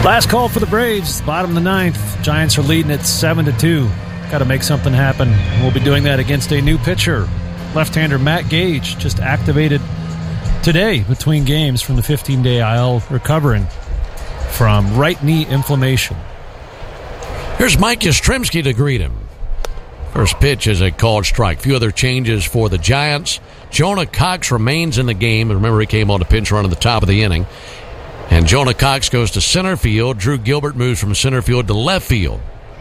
Last call for the Braves. Bottom of the ninth. Giants are leading at 7-2. Got to make something happen. We'll be doing that against a new pitcher. Left-hander Matt Gage just activated today between games from the 15-day IL, recovering from right knee inflammation. Here's Mike Yastrzemski to greet him. First pitch is a called strike. A few other changes for the Giants. Jonah Cox remains in the game. Remember, he came on to pinch run at the top of the inning. And Jonah Cox goes to center field. Drew Gilbert moves from center field to left field.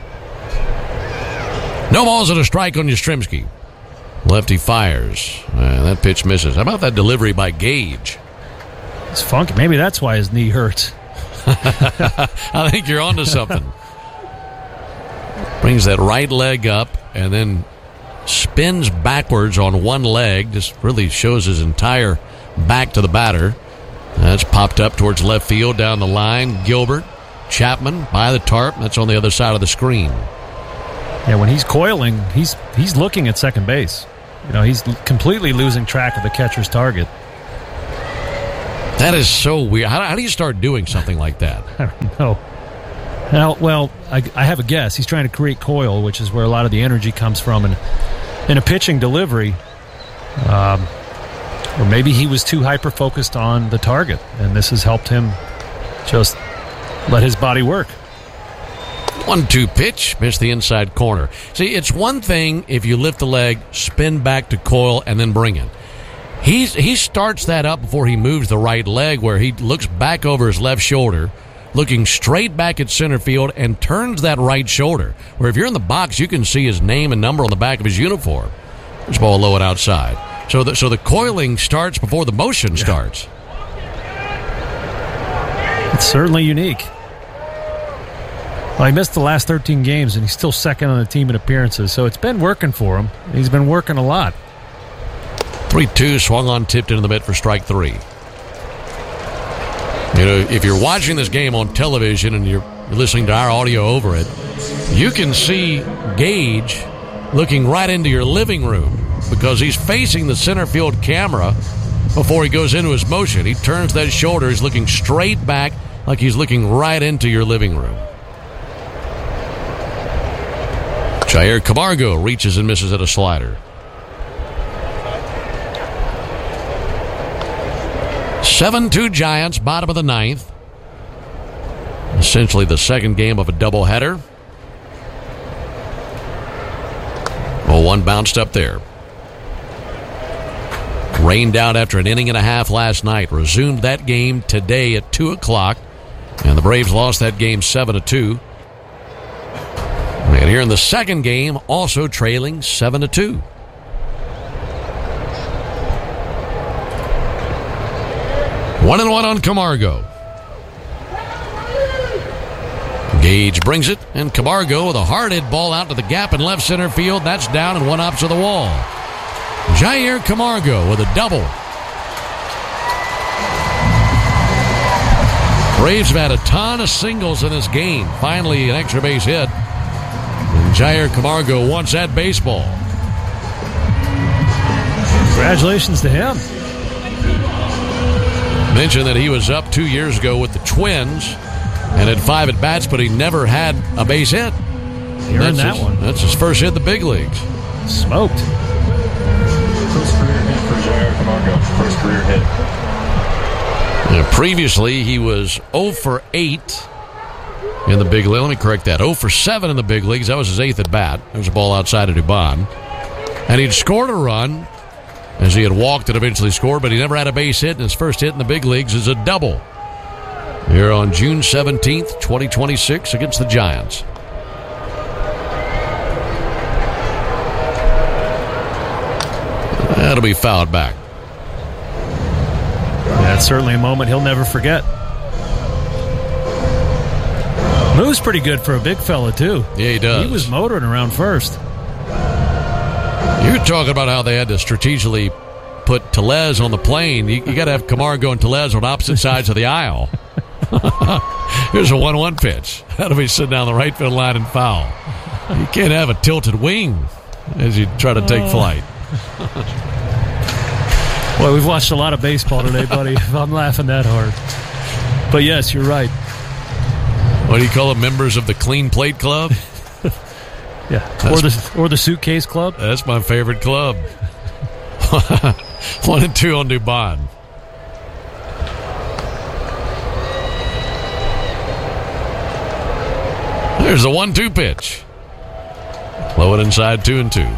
No balls and a strike on Yastrzemski. Lefty fires. That pitch misses. How about that delivery by Gage? It's funky. Maybe that's why his knee hurts. I think you're onto something. Brings that right leg up and then spins backwards on one leg. Just really shows his entire back to the batter. That's popped up towards left field down the line. Gilbert, Chapman by the tarp. That's on the other side of the screen. Yeah, when he's coiling, he's looking at second base. You know, he's completely losing track of the catcher's target. That is so weird. How do you start doing something like that? I don't know. Now, well, I have a guess. He's trying to create coil, which is where a lot of the energy comes from in a pitching delivery. Or maybe he was too hyper-focused on the target, and this has helped him just let his body work. 1-2 pitch, missed the inside corner. See, it's one thing if you lift the leg, spin back to coil, and then bring it. He starts that up before he moves the right leg, where he looks back over his left shoulder, looking straight back at center field, and turns that right shoulder, where if you're in the box, you can see his name and number on the back of his uniform. This ball low and outside. So the coiling starts before the motion starts. It's certainly unique. Well, he missed the last 13 games, and he's still second on the team in appearances, so it's been working for him. He's been working a lot. 3-2, swung on, tipped into the mitt for strike three. You know, if you're watching this game on television and you're listening to our audio over it, you can see Gage looking right into your living room because he's facing the center field camera before he goes into his motion. He turns that shoulder. He's looking straight back like he's looking right into your living room. Jair Camargo reaches and misses at a slider. 7-2 Giants, bottom of the ninth. Essentially the second game of a doubleheader. 0-1 bounced up there. Rained out after an inning and a half last night. Resumed that game today at 2 o'clock. And the Braves lost that game 7-2. And here in the second game, also trailing 7-2. One and one on Camargo. Gage brings it, and Camargo with a hard hit ball out to the gap in left center field. That's down and one opposite the wall. Jair Camargo with a double. Braves have had a ton of singles in this game. Finally, an extra base hit. And Jair Camargo wants that baseball. Congratulations to him. Mentioned that he was up 2 years ago with the Twins and had 5 at-bats, but he never had a base hit. He earned that one. That's his first hit in the big leagues. Smoked. First career hit for Jair Camargo. First career hit. Previously, he was 0 for 8 in the big league. Let me correct that. 0 for 7 in the big leagues. That was his 8th at-bat. There was a ball outside of Dubon. And he'd scored a run as he had walked and eventually scored, but he never had a base hit, and his first hit in the big leagues is a double. Here on June 17th, 2026 against the Giants. That'll be fouled back. That's certainly a moment he'll never forget. Moves pretty good for a big fella, too. Yeah, he does. He was motoring around first. You're talking about how they had to strategically put Tellez on the plane. You got to have Camargo and Tellez on opposite sides of the aisle. Here's a 1-1 pitch. That'll be sitting down the right field line and foul. You can't have a tilted wing as you try to take flight. Boy, we've watched a lot of baseball today, buddy. I'm laughing that hard. But yes, you're right. What do you call them? Members of the Clean Plate Club? Yeah, or the Suitcase Club. That's my favorite club. 1-2 on Dubon. There's the 1-2 pitch. Low it inside, 2-2.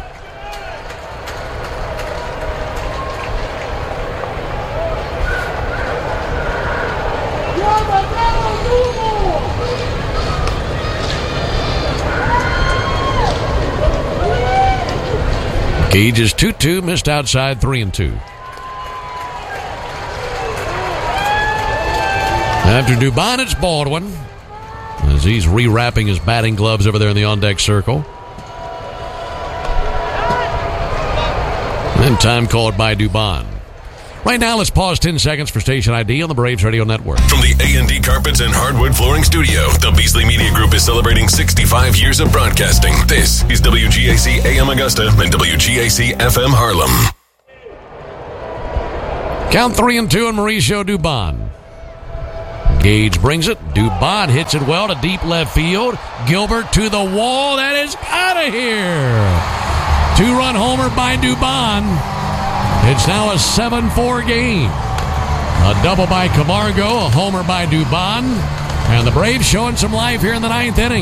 Gage is 2-2, missed outside, 3-2. After Dubon, it's Baldwin, as he's rewrapping his batting gloves over there in the on-deck circle. And time called by Dubon. Right now, let's pause 10 seconds for station ID on the Braves Radio Network. From the A&D Carpets and Hardwood Flooring Studio, the Beasley Media Group is celebrating 65 years of broadcasting. This is WGAC AM Augusta and WGAC FM Harlem. Count 3-2 on Mauricio Dubon. Gage brings it. Dubon hits it well to deep left field. Gilbert to the wall. That is out of here. 2-run homer by Dubon. It's now a 7-4 game. A double by Camargo, a homer by Dubon, and the Braves showing some life here in the 9th inning.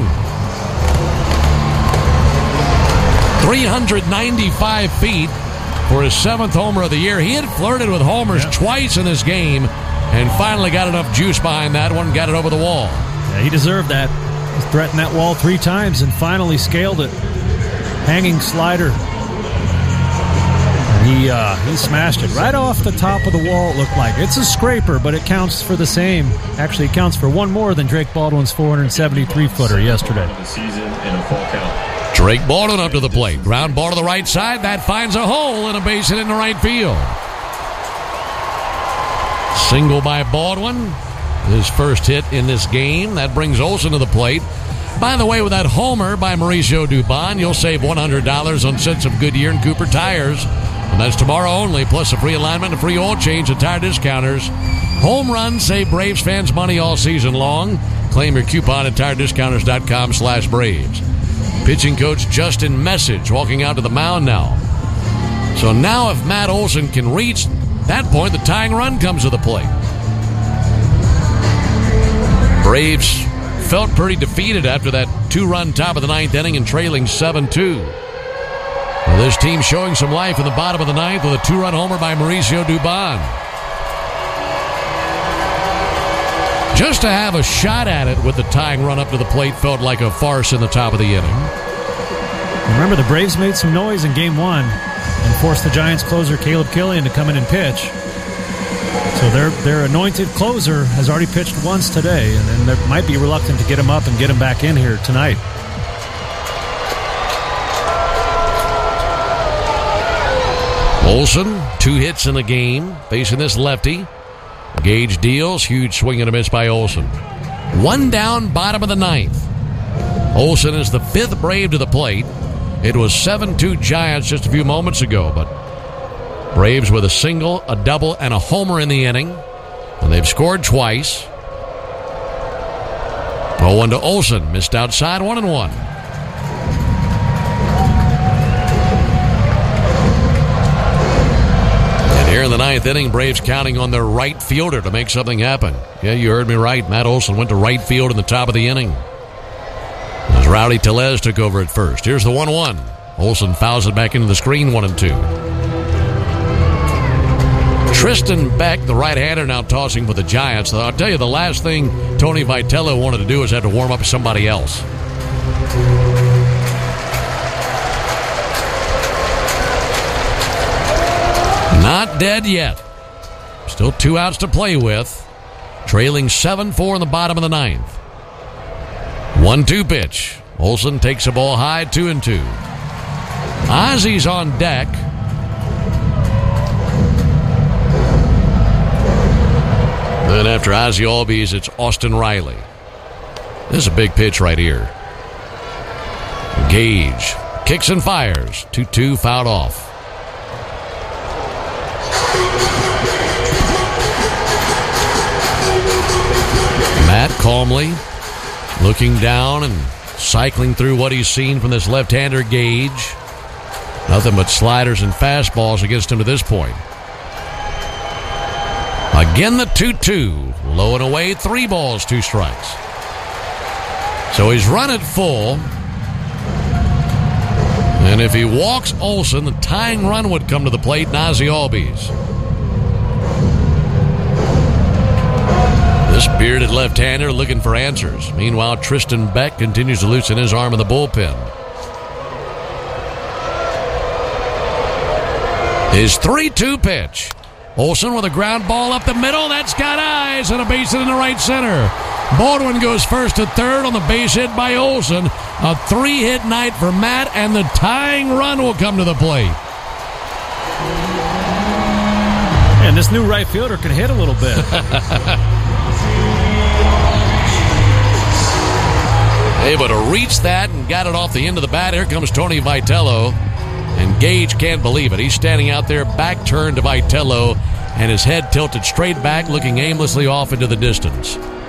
395 feet for his 7th homer of the year. He had flirted with homers twice in this game and finally got enough juice behind that one, got it over the wall. Yeah, he deserved that. He threatened that wall 3 times and finally scaled it. Hanging slider. He smashed it right off the top of the wall, it looked like. It's a scraper, but it counts for the same. Actually, it counts for one more than Drake Baldwin's 473-footer yesterday. Drake Baldwin up to the plate. Ground ball to the right side. That finds a hole and a base hit into right field. Single by Baldwin. His first hit in this game. That brings Olson to the plate. By the way, with that homer by Mauricio Dubon, you'll save $100 on sets of Goodyear and Cooper tires. And that's tomorrow only, plus a free alignment and free oil change at Tire Discounters. Home runs save Braves fans money all season long. Claim your coupon at TireDiscounters.com/Braves. Pitching coach Justin Message walking out to the mound now. So now if Matt Olson can reach that point, the tying run comes to the plate. Braves felt pretty defeated after that 2-run top of the 9th inning and trailing 7-2. Well, this team showing some life in the bottom of the 9th with a 2-run homer by Mauricio Dubon. Just to have a shot at it with the tying run up to the plate felt like a farce in the top of the inning. Remember, the Braves made some noise in Game 1 and forced the Giants closer Caleb Killian to come in and pitch. So their anointed closer has already pitched once today, and they might be reluctant to get him up and get him back in here tonight. Olson, 2 hits in the game, facing this lefty. Gage deals, huge swing and a miss by Olson. 1 down, bottom of the 9th. Olson is the 5th Brave to the plate. It was 7-2 Giants just a few moments ago, but Braves with a single, a double, and a homer in the inning. And they've scored twice. 0-1 to Olson, missed outside, 1-1. Here in the 9th inning, Braves counting on their right fielder to make something happen. Yeah, you heard me right. Matt Olson went to right field in the top of the inning, as Rowdy Tellez took over at first. Here's the 1-1. Olson fouls it back into the screen, 1-2. Tristan Beck, the right-hander, now tossing for the Giants. I'll tell you, the last thing Tony Vitello wanted to do is have to warm up somebody else. Not dead yet. Still 2 outs to play with. Trailing 7-4 in the bottom of the 9th. 1-2 pitch. Olson takes the ball high, 2-2. Ozzy's on deck. Then after Ozzy Albies, it's Austin Riley. This is a big pitch right here. Gage kicks and fires. 2-2, fouled off. Matt calmly Looking down and cycling through what he's seen from this left-hander, Gage. Nothing but sliders and fastballs against him to this point. Again, the 2-2. Low and away, 3 balls, 2 strikes. So he's run it full. And if he walks Olson, the tying run would come to the plate, Ozzie Albies. This bearded left-hander looking for answers. Meanwhile, Tristan Beck continues to loosen his arm in the bullpen. His 3-2 pitch. Olson with a ground ball up the middle. That's got eyes and a base hit in the right center. Baldwin goes first to third on the base hit by Olson. A 3-hit night for Matt, and the tying run will come to the plate. And this new right fielder can hit a little bit. Able to reach that and got it off the end of the bat. Here comes Tony Vitello. And Gage can't believe it. He's standing out there, back turned to Vitello, and his head tilted straight back, looking aimlessly off into the distance.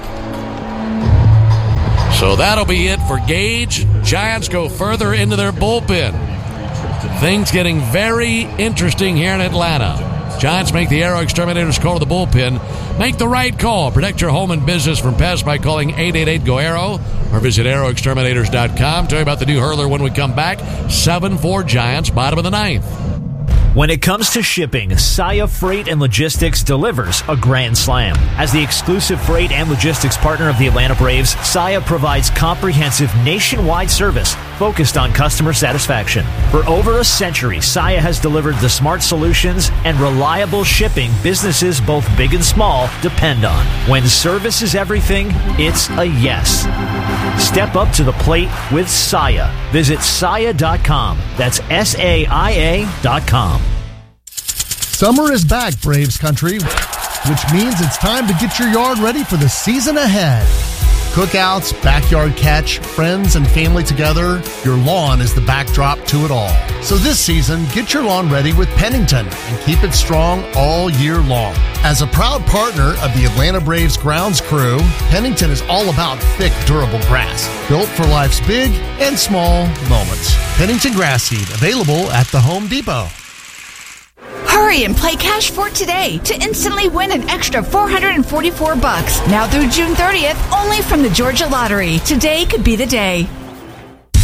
So that'll be it for Gage. Giants go further into their bullpen. Things getting very interesting here in Atlanta. Giants make the Aero Exterminators call to the bullpen. Make the right call. Protect your home and business from pests by calling 888-GO-AERO or visit aeroexterminators.com. Tell you about the new hurler when we come back. 7-4 Giants, bottom of the 9th. When it comes to shipping, Saia Freight and Logistics delivers a grand slam. As the exclusive freight and logistics partner of the Atlanta Braves, Saia provides comprehensive nationwide service focused on customer satisfaction. For over a century, Saia has delivered the smart solutions and reliable shipping businesses both big and small depend on. When service is everything, it's a yes. Step up to the plate with Saia. Visit Saia.com. That's SAIA.com. Summer is back, Braves country, which means it's time to get your yard ready for the season ahead. Cookouts, backyard catch, friends and family together, your lawn is the backdrop to it all. So this season, get your lawn ready with Pennington and keep it strong all year long. As a proud partner of the Atlanta Braves grounds crew, Pennington is all about thick, durable grass, built for life's big and small moments. Pennington Grass Seed, available at the Home Depot. Hurry and play Cash for today to instantly win an extra $444. Now through June 30th, only from the Georgia Lottery. Today could be the day.